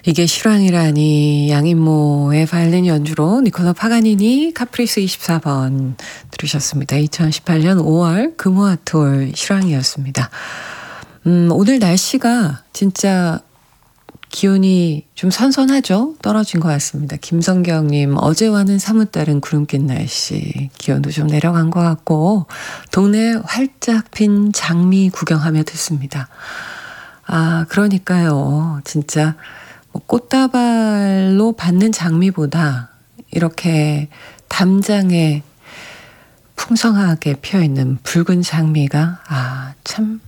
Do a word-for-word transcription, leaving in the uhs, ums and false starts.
이게 실황이라니 양인모의 바이올린 연주로 니콜라 파가니니 카프리스 이십사 번 들으셨습니다. 이천십팔 년 오월 금호아톨 실황이었습니다. 음, 오늘 날씨가 진짜 기온이 좀 선선하죠? 떨어진 것 같습니다. 김성경님, 어제와는 사뭇 다른 구름 낀 날씨, 기온도 좀 내려간 것 같고 동네에 활짝 핀 장미 구경하며 듣습니다. 아, 그러니까요. 진짜 뭐 꽃다발로 받는 장미보다 이렇게 담장에 풍성하게 피어있는 붉은 장미가 아, 참